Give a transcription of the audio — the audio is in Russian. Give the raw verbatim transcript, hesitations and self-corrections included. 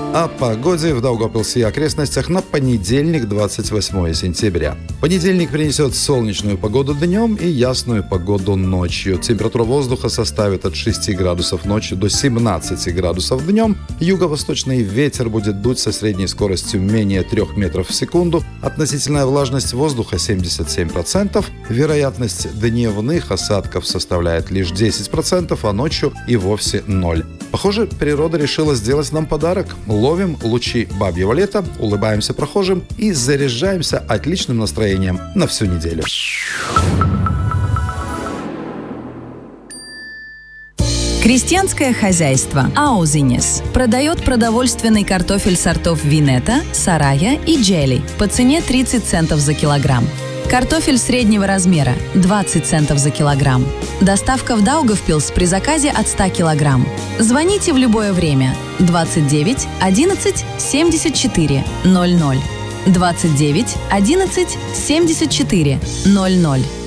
О погоде в Даугавпилсе и окрестностях на понедельник, двадцать восьмое сентября. Понедельник принесет солнечную погоду днем и ясную погоду ночью. Температура воздуха составит от шести градусов ночью до семнадцати градусов днем. Юго-восточный ветер будет дуть со средней скоростью менее трех метров в секунду. Относительная влажность воздуха семьдесят семь процентов. Вероятность дневных осадков составляет лишь десять процентов, а ночью и вовсе ноль. Похоже, природа решила сделать нам подарок. Ловим лучи бабьего лета, улыбаемся прохожим и заряжаемся отличным настроением на всю неделю. Крестьянское хозяйство «Аузинес» продает продовольственный картофель сортов Винета, Сарая и Джели по цене тридцать центов за килограмм. Картофель среднего размера – двадцать центов за килограмм. Доставка в Даугавпилс при заказе от ста килограмм. Звоните в любое время двадцать девять одиннадцать семьдесят четыре ноль ноль. двадцать девять одиннадцать семьдесят четыре ноль ноль.